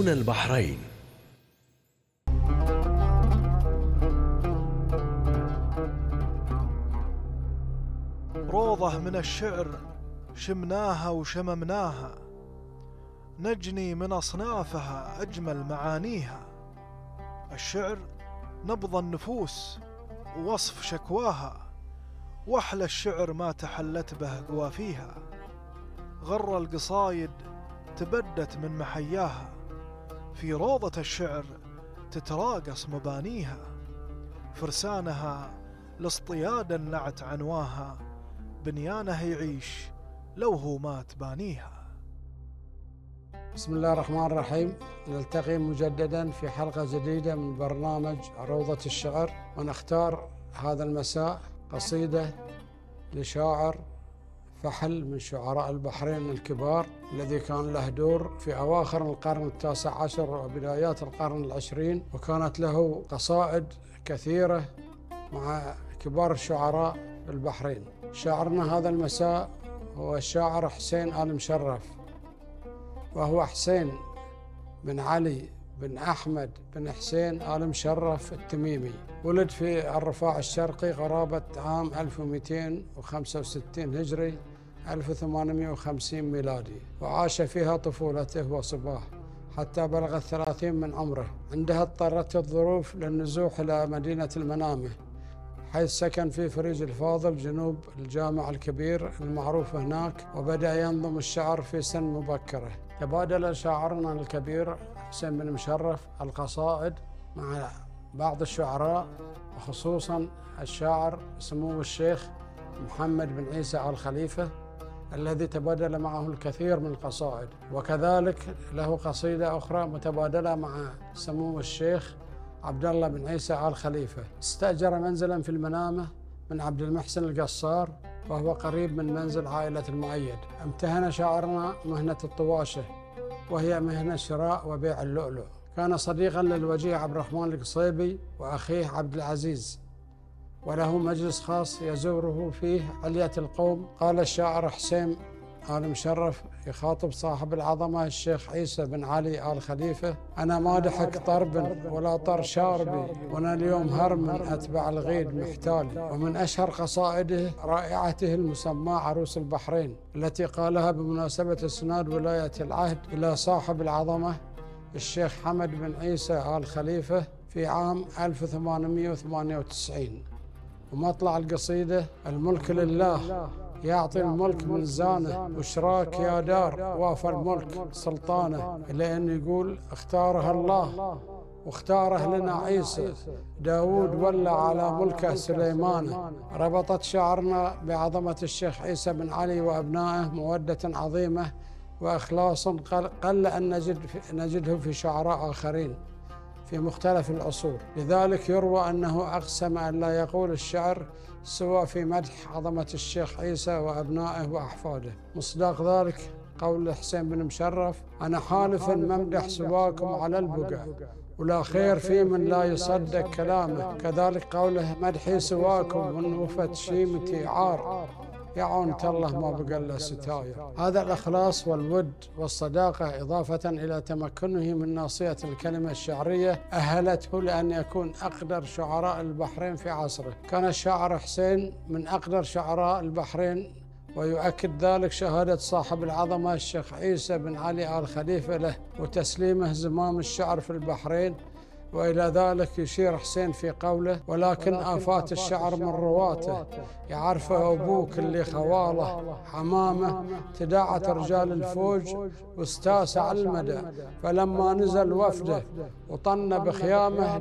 يسمون البحرين. روضة من الشعر شمناها وشممناها، نجني من أصنافها أجمل معانيها. الشعر نبض النفوس ووصف شكواها، وأحلى الشعر ما تحلت به قوافيها. غر القصايد تبدت من محياها، في روضة الشعر تتراقص مبانيها. فرسانها لاصطياد نعت عنواها، بنيانه يعيش لو هو مات بانيها. بسم الله الرحمن الرحيم. نلتقي مجددا في حلقة جديدة من برنامج روضة الشعر، ونختار هذا المساء قصيدة لشاعر فحل من شعراء البحرين الكبار، الذي كان له دور في أواخر القرن التاسع عشر وبدايات القرن العشرين، وكانت له قصائد كثيرة مع كبار الشعراء البحرين. شاعرنا هذا المساء هو الشاعر حسين آل مشرف، وهو حسين بن علي بن أحمد بن حسين آل مشرف التميمي. ولد في الرفاع الشرقي قرابة عام 1265 هجري 1850 ميلادي، وعاش فيها طفولته وصباه حتى بلغ 30 من عمره. عندها اضطرته الظروف للنزوح إلى مدينة المنامة، حيث سكن في فريج الفاضل جنوب الجامع الكبير المعروف هناك، وبدأ ينظم الشعر في سن مبكرة. تبادل شاعرنا الكبير حسين بن مشرف القصائد مع بعض الشعراء، وخصوصا الشاعر سمو الشيخ محمد بن عيسى آل خليفة، الذي تبادل معه الكثير من القصائد. وكذلك له قصيدة أخرى متبادلة مع سمو الشيخ عبد الله بن عيسى آل خليفة. استأجر منزلا في المنامة من عبد المحسن القصار، وهو قريب من منزل عائلة المؤيد. امتهن شاعرنا مهنة الطواشة، وهي مهنة شراء وبيع اللؤلؤ. كان صديقا للوجيه عبد الرحمن القصيبي وأخيه عبد العزيز، وله مجلس خاص يزوره فيه علية القوم. قال الشاعر حسين آل مشرف يخاطب صاحب العظمة الشيخ عيسى بن علي آل خليفة: أنا ما ضحك طرب ولا طر شاربي، وأنا اليوم هرم أتبع الغيد محتالي. ومن أشهر قصائده رائعته المسماة عروس البحرين، التي قالها بمناسبة اسناد ولاية العهد إلى صاحب العظمة الشيخ حمد بن عيسى آل خليفة في عام 1898. ومطلع القصيدة: الملك لله يعطي الملك ميزانه، وشراك يا دار وافى الملك سلطانه. إلى أن يقول: اختارها الله واختاره لنا عيسى، داود ولى على ملكه سليمان. ربطت شعرنا بعظمة الشيخ عيسى بن علي وأبنائه مودة عظيمة وإخلاص قل أن نجده في شعراء آخرين في مختلف العصور. لذلك يروى أنه أقسم أن لا يقول الشعر سوى في مدح عظمة الشيخ عيسى وأبنائه وأحفاده. مصداق ذلك قول حسين بن مشرف: أنا حالف ممدح سواكم على البقع، ولا خير في من لا يصدق كلامه. كذلك قوله: مدحي سواكم من وفت شيمتي عار، يعون الله ما بقى الا ستاير. هذا الإخلاص والود والصداقة، إضافة إلى تمكنه من ناصية الكلمة الشعرية، أهلته لأن يكون أقدر شعراء البحرين في عصره. كان الشاعر حسين من أقدر شعراء البحرين، ويؤكد ذلك شهادة صاحب العظمة الشيخ عيسى بن علي آل خليفة له وتسليمه زمام الشعر في البحرين. وإلى ذلك يشير حسين في قوله: ولكن آفات الشعر من رواته، يعرفه أبوك اللي خواله حمامه، تداعت رجال الفوج واستاسع المدى، فلما نزل وفده وطن بخيامه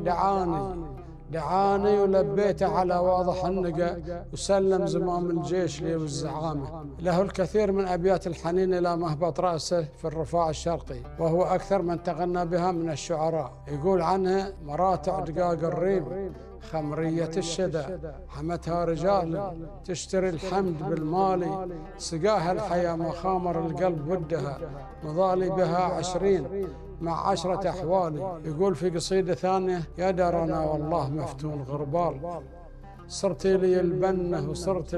دعاني ولبيته على واضح النقى، وسلم زمام الجيش لي والزعامة. له الكثير من أبيات الحنين إلى مهبط رأسه في الرفاع الشرقي، وهو أكثر من تغنى بها من الشعراء. يقول عنها: مراتع دقاق الريم خمرية الشدى، حمتها رجال تشتري الحمد بالمالي، سقاها الحياة مخامر القلب ودها، مضالي بها 20 مع 10 أحوالي. يقول في قصيدة ثانية: يا دار أنا والله مفتون غربال، صرت لي البنة وصرت